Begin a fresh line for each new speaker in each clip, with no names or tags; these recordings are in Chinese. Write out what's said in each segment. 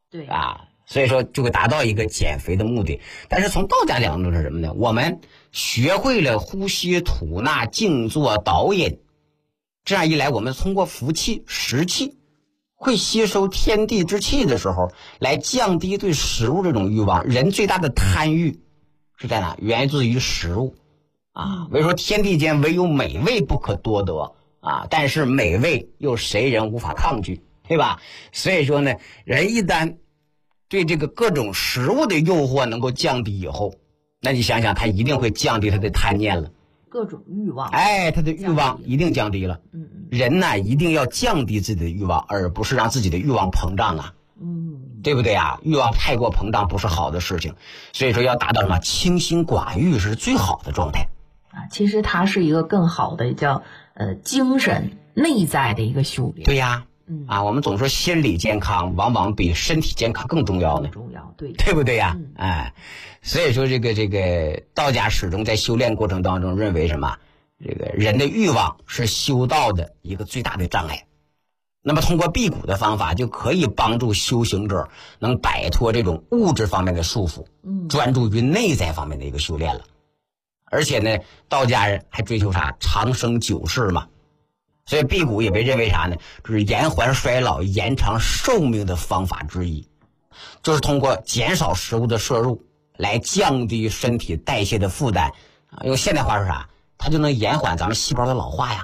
对
啊，所以说就会达到一个减肥的目的。但是从道家角度是什么呢？我们学会了呼吸吐纳、静坐导引，这样一来，我们通过服气、食气，会吸收天地之气的时候，来降低对食物这种欲望。人最大的贪欲是在哪？源自于食物啊。比如说天地间唯有美味不可多得啊，但是美味又谁人无法抗拒，对吧？所以说呢，人一旦对这个各种食物的诱惑能够降低以后，那你想想，他一定会降低他的贪念了。
各种欲望，
他的欲望一定降低了。人呢一定要降低自己的欲望，而不是让自己的欲望膨胀啊。对不对啊？欲望太过膨胀不是好的事情，所以说要达到什么清心寡欲是最好的状态
啊。其实它是一个更好的叫精神内在的一个修炼。
对呀。我们总说心理健康往往比身体健康更重要呢。
更重要，
对不对呀？所以说这个道家始终在修炼过程当中认为什么？这个人的欲望是修道的一个最大的障碍。那么通过辟谷的方法，就可以帮助修行者能摆脱这种物质方面的束缚，专注于内在方面的一个修炼了。而且呢，道家人还追求啥？长生久世嘛。所以辟谷也被认为啥呢？就是延缓衰老、延长寿命的方法之一，就是通过减少食物的摄入来降低身体代谢的负担啊。用现代话说啥？它就能延缓咱们细胞的老化呀。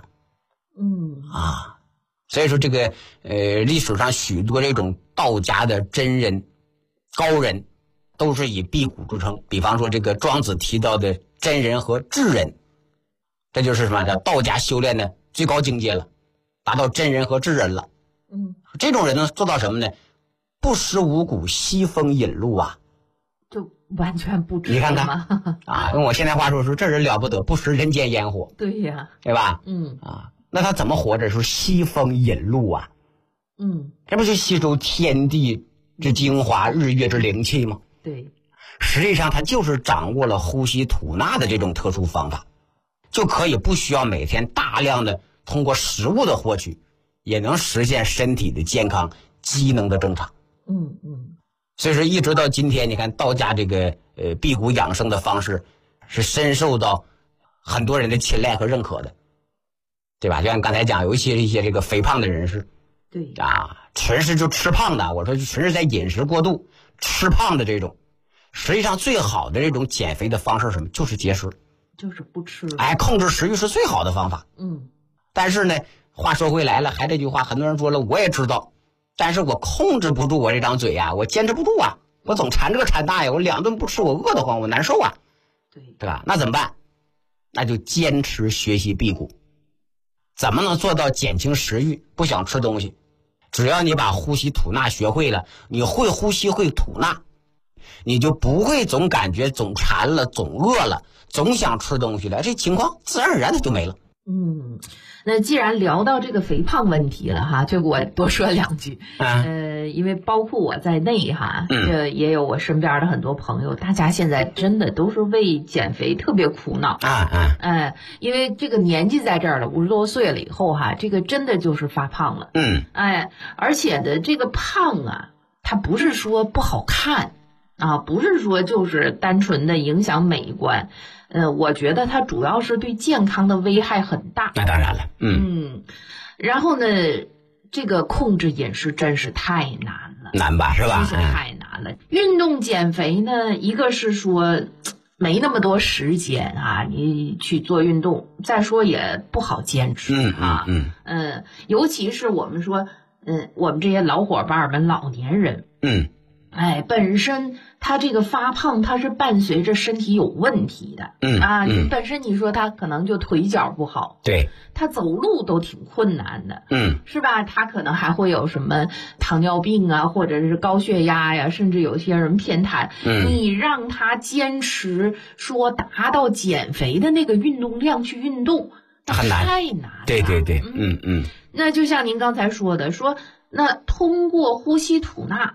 所以说这个历史上许多这种道家的真人高人都是以辟谷著称。比方说这个庄子提到的真人和智人，这就是什么叫道家修炼的最高境界了，达到真人和智人了。这种人呢做到什么呢？不食五谷，西风饮露啊，
就完全不吃。
你看看用我现在话说这人了不得，不食人间烟火。
对呀，
对吧？那他怎么活着？说西风饮露啊。这不就吸收天地之精华、日月之灵气吗？
对，
实际上他就是掌握了呼吸吐纳的这种特殊方法，就可以不需要每天大量的通过食物的获取，也能实现身体的健康、机能的正常。所以说一直到今天，你看道家这个辟谷养生的方式是深受到很多人的青睐和认可的，对吧？就像刚才讲，有一些这个肥胖的人士，
对
纯是就吃胖的，我说纯是在饮食过度吃胖的这种，实际上最好的这种减肥的方式是什么？就是节食，
就是不吃。
控制食欲是最好的方法。但是呢，话说回来了，还这句话，很多人说了，我也知道，但是我控制不住我这张嘴呀，我坚持不住啊，我总馋这个馋那呀，我2顿不吃我饿得慌，我难受啊，对吧？那怎么办？那就坚持学习辟谷。怎么能做到减轻食欲，不想吃东西？只要你把呼吸吐纳学会了，你会呼吸会吐纳，你就不会总感觉总馋了、总饿了、总想吃东西了，这情况自然而然的就没了。
那既然聊到这个肥胖问题了哈，就我多说2句。因为包括我在内哈，也有我身边的很多朋友，大家现在真的都是为减肥特别苦恼因为这个年纪在这儿了，50多岁了以后哈，这个真的就是发胖了。而且的这个胖啊，它不是说不好看不是说就是单纯的影响美观。我觉得它主要是对健康的危害很大。
那当然了。
然后呢，这个控制饮食真是太难了。
难吧，是吧？
真是太难了。运动减肥呢，一个是说没那么多时间你去做运动，再说也不好坚持尤其是我们说我们这些老伙伴们、老年人本身他这个发胖，他是伴随着身体有问题的本身你说他可能就腿脚不好，
对，
他走路都挺困难的是吧？他可能还会有什么糖尿病或者是高血压呀，甚至有些人偏瘫你让他坚持说达到减肥的那个运动量去运动，
很难，
太难了。
对
那就像您刚才说的，说那通过呼吸吐纳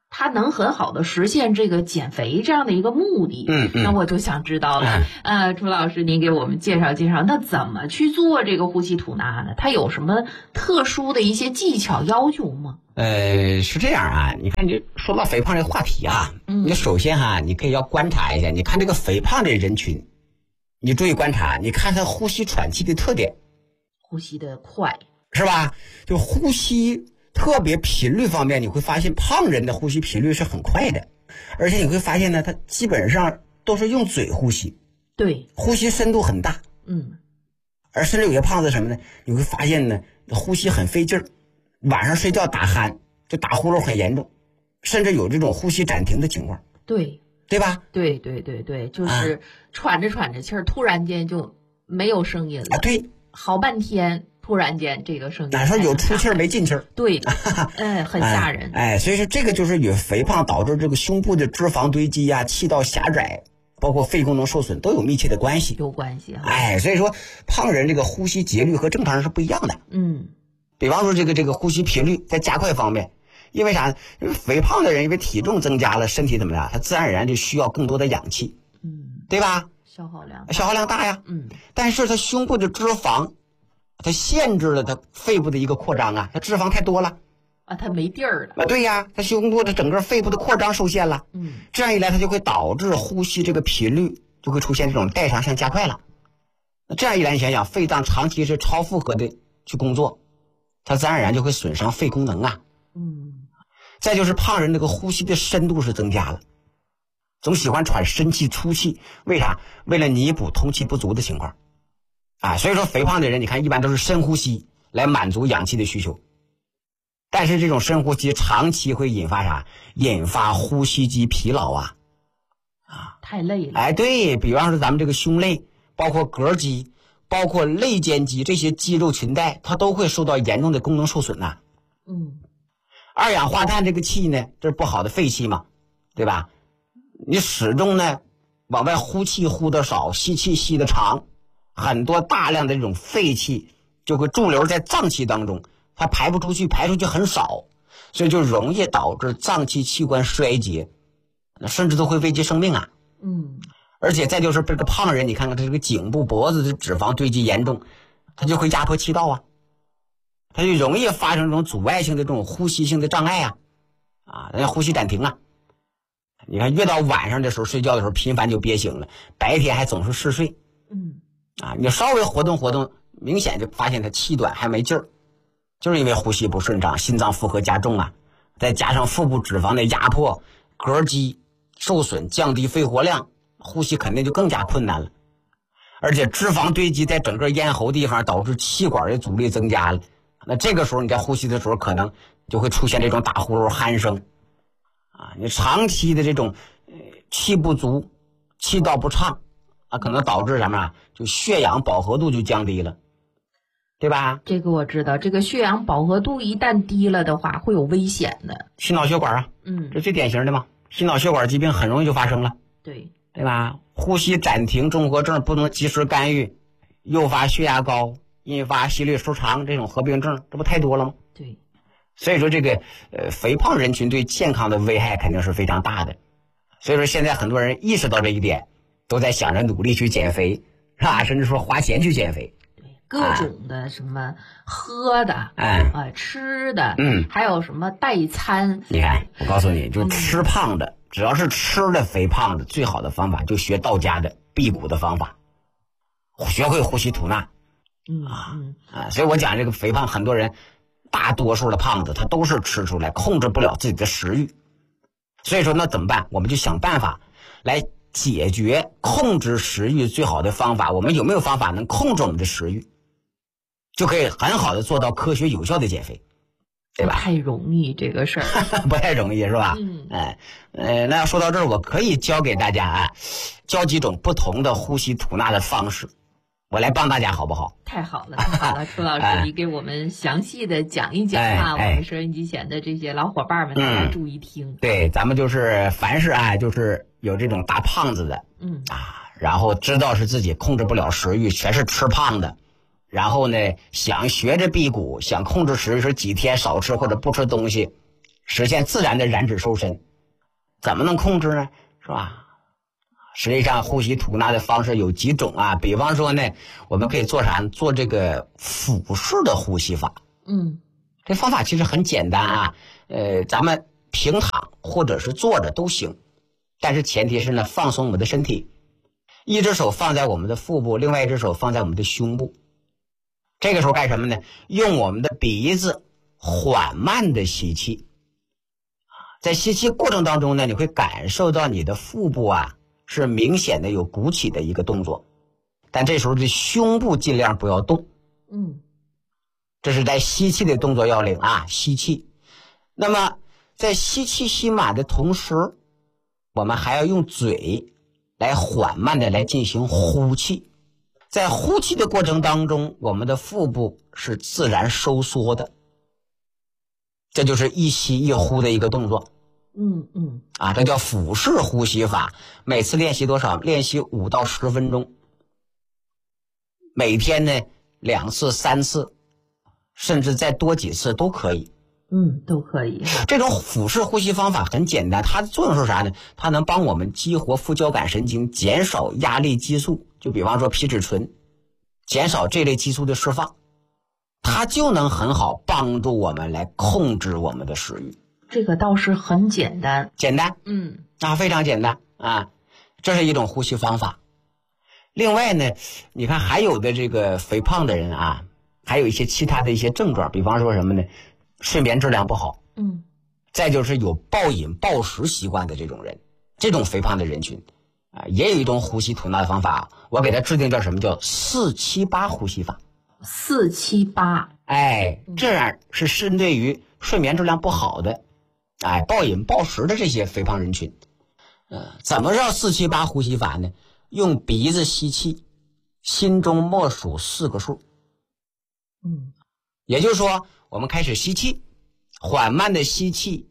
它能很好的实现这个减肥这样的一个目的。那我就想知道了，朱老师，您给我们介绍介绍，那怎么去做这个呼吸吐纳呢？它有什么特殊的一些技巧要求吗？
是这样啊，你看，你说到肥胖这个话题啊，你首先你可以要观察一下，你看这个肥胖的人群，你注意观察，你看他呼吸喘气的特点，
呼吸的快，
是吧？就呼吸特别频率方面，你会发现胖人的呼吸频率是很快的，而且你会发现呢，他基本上都是用嘴呼吸，
对，
呼吸深度很大，而甚至有些胖子什么呢，你会发现呢，呼吸很费劲儿，晚上睡觉打鼾，就打呼噜很严重，甚至有这种呼吸暂停的情况，对吧？
对，就是喘着喘着气儿，突然间就没有声音了，
对，
好半天。突然间，这个声音
哪说有出气儿没进气儿？
对，很吓人。
所以说这个就是与肥胖导致这个胸部的脂肪堆积呀、气道狭窄，包括肺功能受损都有密切的关系。
有关系
所以说胖人这个呼吸节律和正常人是不一样的。比方说这个呼吸频率在加快方面，因为啥？因为肥胖的人因为体重增加了，身体怎么样？他自然而然就需要更多的氧气，对吧？消耗量大呀。但是他胸部的脂肪。它限制了它肺部的一个扩张啊，它脂肪太多了
它没地儿了
对呀，它胸部的整个肺部的扩张受限了，这样一来它就会导致呼吸这个频率就会出现这种代偿性加快了。那这样一来，你想想，肺脏长期是超负荷的去工作，它自然而然就会损伤肺功能啊。再就是胖人这个呼吸的深度是增加了，总喜欢喘深气粗气，为啥？为了弥补通气不足的情况。所以说肥胖的人，你看一般都是深呼吸来满足氧气的需求，但是这种深呼吸长期会引发啥？引发呼吸肌疲劳
太累了。
对，比方说咱们这个胸肋，包括膈肌，包括肋间肌这些肌肉裙带，它都会受到严重的功能受损呐。二氧化碳这个气呢，这是不好的废气嘛，对吧？你始终呢往外呼气呼得少，吸气吸得长。很多大量的这种废气就会驻留在脏器当中，它排不出去，排出去很少，所以就容易导致脏器器官衰竭，甚至都会危及生命啊。而且再就是这个胖人，你看看他这个颈部脖子的脂肪堆积严重，他就会压迫气道他就容易发生这种阻碍性的这种呼吸性的障碍人家呼吸暂停你看越到晚上的时候，睡觉的时候频繁就憋醒了，白天还总是嗜睡。你稍微活动活动，明显就发现他气短还没劲儿，就是因为呼吸不顺畅，心脏负荷加重再加上腹部脂肪的压迫，膈肌受损，降低肺活量，呼吸肯定就更加困难了。而且脂肪堆积在整个咽喉地方，导致气管的阻力增加了。那这个时候你在呼吸的时候，可能就会出现这种打呼噜、鼾声你长期的这种气不足、气道不畅可能导致什么？就血氧饱和度就降低了，对吧？
这个我知道，这个血氧饱和度一旦低了的话，会有危险的。
心脑血管这最典型的嘛，心脑血管疾病很容易就发生了，对吧？呼吸暂停综合症不能及时干预，诱发血压高，引发心律失常这种合并症，这不太多了吗？
对，
所以说这个肥胖人群对健康的危害肯定是非常大的。所以说现在很多人意识到这一点，都在想着努力去减肥，是吧？甚至说花钱去减肥。
对，各种的什么喝的，吃的，还有什么代餐。
你看，我告诉你，就吃胖的，只要是吃的肥胖的，最好的方法就学道家的辟谷的方法，学会呼吸吐纳。所以我讲这个肥胖，很多人，大多数的胖子他都是吃出来，控制不了自己的食欲。所以说那怎么办？我们就想办法来解决控制食欲最好的方法。我们有没有方法能控制我们的食欲，就可以很好的做到科学有效的减肥，对吧？
不太容易这个事儿，
不太容易是吧？那要说到这儿，我可以教给大家教几种不同的呼吸吐纳的方式，我来帮大家好不好？
太好了，太好了，朱老师，你给我们详细的讲一讲我们收音机前的这些老伙伴们，大家注意听。
对，咱们就是凡是就是有这种大胖子的，然后知道是自己控制不了食欲，全是吃胖的，然后呢想学着辟谷，想控制食欲，是几天少吃或者不吃东西， 实现自然的燃脂瘦身。怎么能控制呢？是吧？实际上呼吸吐纳的方式有几种啊，比方说呢，我们可以做啥呢？做这个腹式的呼吸法。这方法其实很简单啊，咱们平躺或者是坐着都行，但是前提是呢，放松我们的身体，一只手放在我们的腹部，另外一只手放在我们的胸部。这个时候干什么呢？用我们的鼻子缓慢的吸气，在吸气过程当中呢，你会感受到你的腹部啊是明显的有鼓起的一个动作，但这时候的胸部尽量不要动。这是在吸气的动作要领啊，吸气。那么在吸气吸满的同时，我们还要用嘴来缓慢的来进行呼气。在呼气的过程当中，我们的腹部是自然收缩的，这就是一吸一呼的一个动作。这叫腹式呼吸法。每次练习多少？练习5到10分钟，每天呢2次3次，甚至再多几次都可以。
都可以。
这种腹式呼吸方法很简单，它的作用是啥呢？它能帮我们激活副交感神经，减少压力激素，就比方说皮质醇，减少这类激素的释放，它就能很好帮助我们来控制我们的食欲。
这个倒是很简单。
非常简单啊，这是一种呼吸方法。另外呢，你看还有的这个肥胖的人啊，还有一些其他的一些症状，比方说什么呢？睡眠质量不好，再就是有暴饮暴食习惯的这种人，这种肥胖的人群啊，也有一种呼吸吐纳的方法，我给它制定叫什么？叫4-7-8呼吸法。
4-7-8，
这样是针对于睡眠质量不好的，暴饮暴食的这些肥胖人群。怎么叫4-7-8呼吸法呢？用鼻子吸气，心中默数4个数。也就是说，我们开始吸气，缓慢的吸气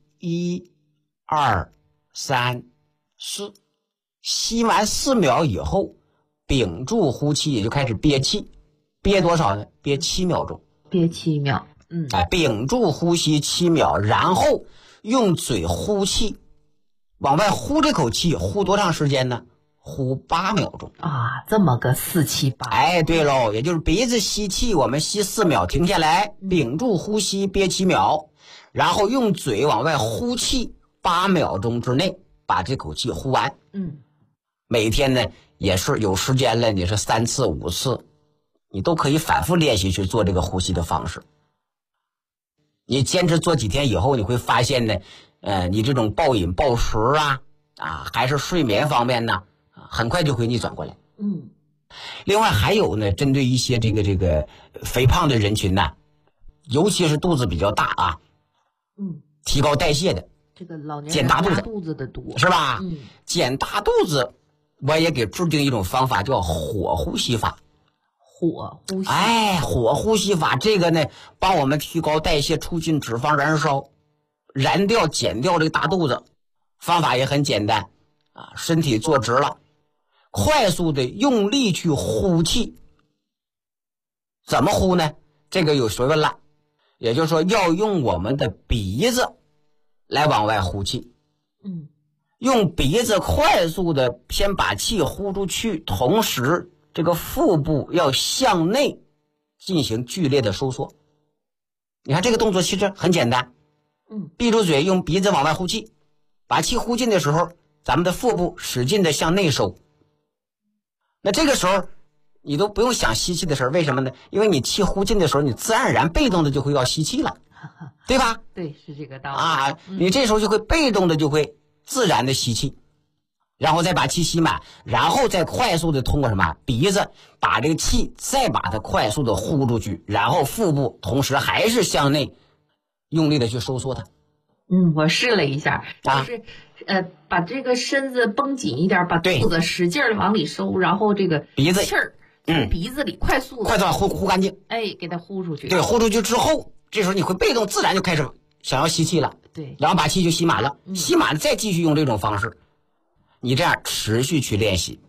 ，1、2、3、4，吸完4秒以后，屏住呼气，也就开始憋气。憋多少呢？憋7秒钟。
憋7秒。
屏住呼吸7秒，然后用嘴呼气，往外呼这口气，呼多长时间呢？呼8秒钟
啊，这么个4-7-8。
对喽，也就是鼻子吸气，我们吸4秒，停下来，屏住呼吸，憋7秒，然后用嘴往外呼气8秒钟之内把这口气呼完。每天呢也是有时间了，你是3次5次，你都可以反复练习去做这个呼吸的方式。你坚持做几天以后，你会发现呢，你这种暴饮暴食还是睡眠方面呢，很快就会逆转过来。另外还有呢，针对一些这个肥胖的人群呢，尤其是肚子比较大提高代谢的，
这个老年人
减大
肚子的多，
是吧？减大肚子，我也给制定一种方法，叫火呼吸法。
火呼吸。
火呼吸法这个呢，帮我们提高代谢，促进脂肪燃烧，减掉这个大肚子。方法也很简单身体坐直了，快速的用力去呼气。怎么呼呢？这个有学问了，也就是说要用我们的鼻子来往外呼气。用鼻子快速的先把气呼出去，同时这个腹部要向内进行剧烈的收缩。你看这个动作其实很简单，闭住嘴，用鼻子往外呼气，把气呼进的时候，咱们的腹部使劲的向内收。那这个时候你都不用想吸气的事儿，为什么呢？因为你气呼进的时候，你自然而然被动的就会要吸气了，对吧？
对，是这个道理
你这时候就会被动的就会自然的吸气，然后再把气吸满，然后再快速的通过什么鼻子把这个气再把它快速的呼出去，然后腹部同时还是向内用力的去收缩它。
我试了一下，就是把这个身子绷紧一点，把肚子使劲的往里收，然后这个
鼻子
气儿从鼻子里快速
呼干净，
给它呼出去。
对，呼出去之后，这时候你会被动自然就开始想要吸气了。
对，
然后把气就吸满了，吸满了再继续用这种方式。你这样持续去练习，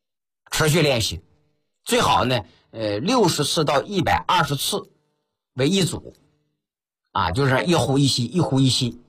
最好呢60次到120次为一组就是一呼一吸，一呼一吸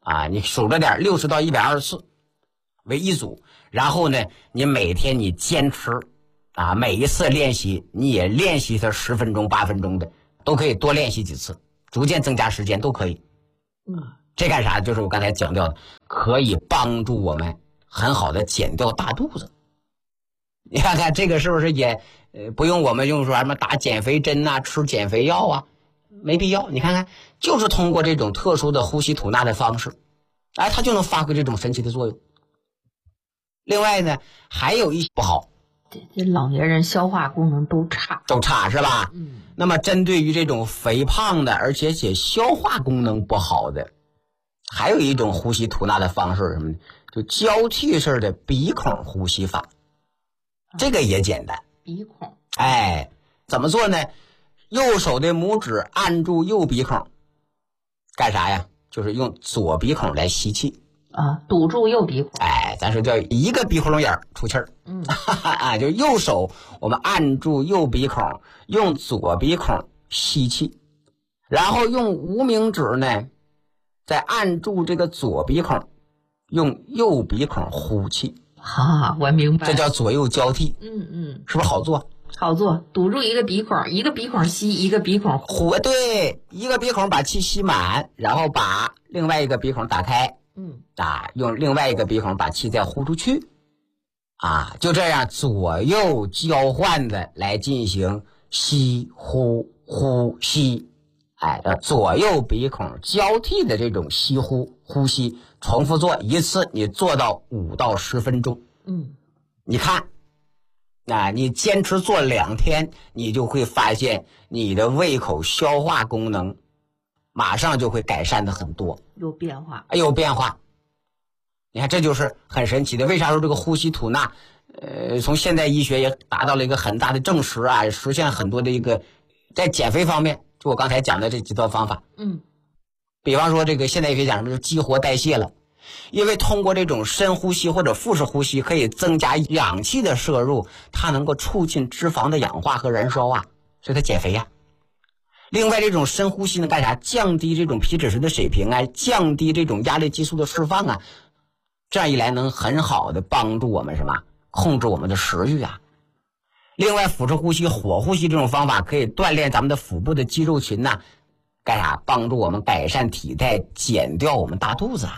啊，你数着点，60到120次为一组，然后呢，你每天你坚持啊，每一次练习你也练习它10分钟、8分钟的，都可以多练习几次，逐渐增加时间都可以。这干啥？就是我刚才讲到的，可以帮助我们很好的减掉大肚子。你看看这个是不是也不用我们用说什么打减肥针啊，吃减肥药啊，没必要。你看看，就是通过这种特殊的呼吸吐纳的方式，哎，它就能发挥这种神奇的作用。另外呢，还有一些不好，
这老年人消化功能都差
是吧？那么针对于这种肥胖的，而且消化功能不好的，还有一种呼吸吐纳的方式，什么呢？就交替式的鼻孔呼吸法。这个也简单，
鼻孔，
哎，怎么做呢？右手的拇指按住右鼻孔，干啥呀？就是用左鼻孔来吸气
啊，堵住右鼻孔。
哎，咱说叫一个鼻孔眼出气儿。啊，就右手我们按住右鼻孔，用左鼻孔吸气，然后用无名指呢，再按住这个左鼻孔，用右鼻孔呼气。
我明白，
这叫左右交替。是不是好做？
好做，堵住一个鼻孔，一个鼻孔吸，一个鼻孔
呼。对，一个鼻孔把气吸满，然后把另外一个鼻孔打开。用另外一个鼻孔把气再呼出去。就这样左右交换的来进行吸呼呼吸。左右鼻孔交替的这种吸呼吸，重复做一次，你做到5到10分钟。你看，你坚持做2天，你就会发现你的胃口消化功能马上就会改善的很多，
有变化。
你看，这就是很神奇的。为啥说这个呼吸吐纳，从现代医学也达到了一个很大的证实啊，实现很多的一个在减肥方面。就我刚才讲的这几套方法，比方说这个现代医学讲什么，就是激活代谢了，因为通过这种深呼吸或者腹式呼吸，可以增加氧气的摄入，它能够促进脂肪的氧化和燃烧啊，所以它减肥呀。另外，这种深呼吸呢，干啥？降低这种皮质醇的水平啊，降低这种压力激素的释放啊，这样一来能很好的帮助我们什么？控制我们的食欲啊。另外，腹式呼吸、火呼吸这种方法可以锻炼咱们的腹部的肌肉群呐，干啥？帮助我们改善体态，减掉我们大肚子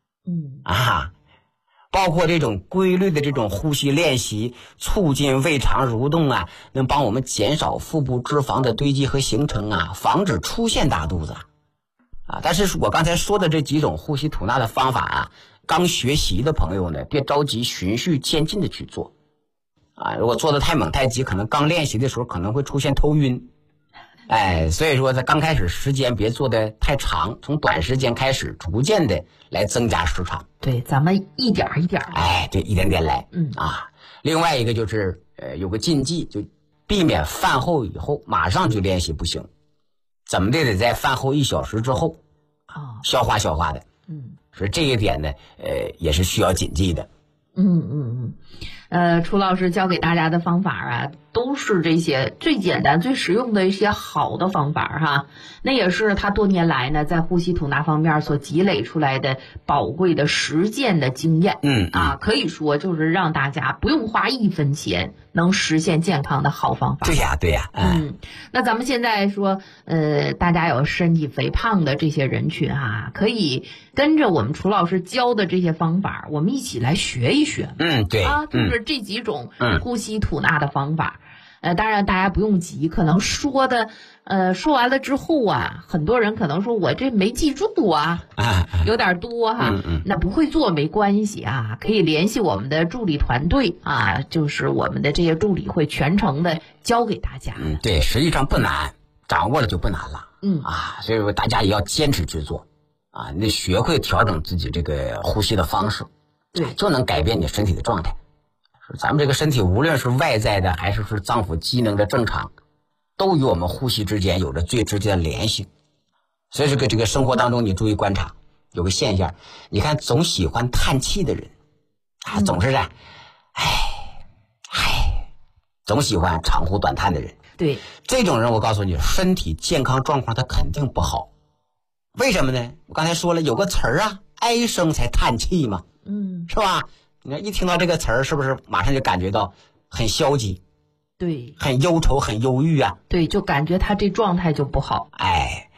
包括这种规律的这种呼吸练习，促进胃肠蠕动啊，能帮我们减少腹部脂肪的堆积和形成啊，防止出现大肚子但是我刚才说的这几种呼吸吐纳的方法刚学习的朋友呢，别着急，循序渐进的去做如果做的太猛太急，可能刚练习的时候可能会出现头晕。所以说在刚开始时间别做的太长，从短时间开始，逐渐的来增加时长。
对，咱们一点一点。
对，一点点来。另外一个就是有个禁忌，就避免饭后以后马上就练习不行，怎么的得在饭后1小时之后消化的。所以这一点呢也是需要谨记的。
楚老师教给大家的方法都是这些最简单最实用的一些好的方法那也是他多年来呢在呼吸吐纳方面所积累出来的宝贵的实践的经验。可以说就是让大家不用花1分钱能实现健康的好方法。
对呀。
那咱们现在说大家有身体肥胖的这些人群可以跟着我们楚老师教的这些方法，我们一起来学一学。
对
就是这几种呼吸吐纳的方法。当然大家不用急，可能说完了之后很多人可能说我这没记住有点多那不会做没关系可以联系我们的助理团队就是我们的这些助理会全程的教给大家。
对，实际上不难，掌握了就不难了。所以说大家也要坚持去做你得学会调整自己这个呼吸的方式，
对，
就能改变你身体的状态。咱们这个身体无论是外在的还是脏腑机能的正常，都与我们呼吸之间有着最直接的联系。所以这个生活当中你注意观察，有个现象，你看总喜欢叹气的人总是总喜欢长呼短叹的人，
对，
这种人我告诉你，身体健康状况他肯定不好。为什么呢？我刚才说了，有个词儿唉声才叹气嘛，是吧？你看一听到这个词儿，是不是马上就感觉到很消极？
对，
很忧愁，很忧郁啊。
对，就感觉他这状态就不好。
哎，